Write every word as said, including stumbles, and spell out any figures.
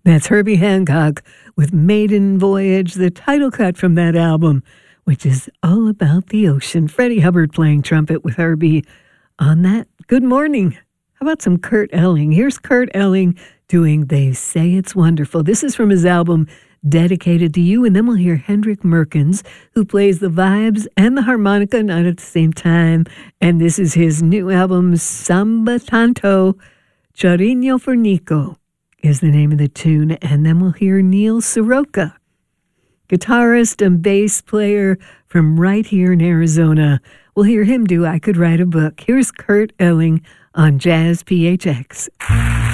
That's Herbie Hancock with Maiden Voyage, the title cut from that album, which is all about the ocean. Freddie Hubbard playing trumpet with Herbie on that. Good morning. How about some Kurt Elling? Here's Kurt Elling doing They Say It's Wonderful. This is from his album Dedicated to You, and then we'll hear Hendrik Merkens, who plays the vibes and the harmonica, not at the same time. And this is his new album, Samba Tanto, Cariño for Nico is the name of the tune. And then we'll hear Neil Soroka, guitarist and bass player from right here in Arizona. We'll hear him do I Could Write a Book. Here's Kurt Elling on Jazz P H X.